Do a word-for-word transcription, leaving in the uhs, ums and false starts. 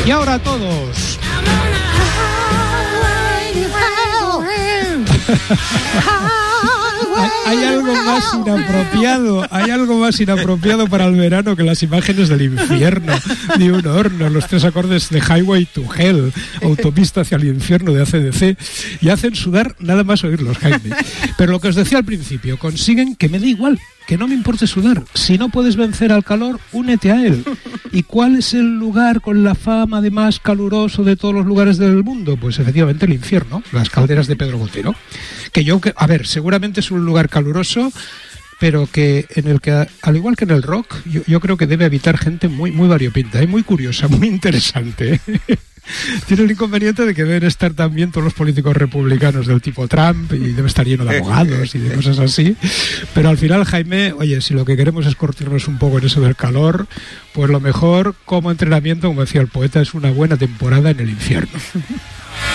Y ahora todos. Hay, hay algo más inapropiado, hay algo más inapropiado para el verano que las imágenes del infierno, de un horno, los tres acordes de Highway to Hell, autopista hacia el infierno de A C D C, y hacen sudar nada más oírlos, Jaime. Pero lo que os decía al principio, consiguen que me dé igual, que no me importe sudar. Si no puedes vencer al calor, únete a él. ¿Y cuál es el lugar con la fama de más caluroso de todos los lugares del mundo? Pues efectivamente el infierno, las calderas de Pedro Botero. Que yo, que, a ver, seguramente es un lugar caluroso, pero que en el que, al igual que en el rock, yo, yo creo que debe habitar gente muy, muy variopinta, ¿eh? Muy curiosa, muy interesante. Tiene el inconveniente de que deben estar también todos los políticos republicanos del tipo Trump, y debe estar lleno de abogados y de cosas así. Pero al final, Jaime, oye, si lo que queremos es cortarnos un poco en eso del calor, pues lo mejor como entrenamiento, como decía el poeta, es una buena temporada en el infierno.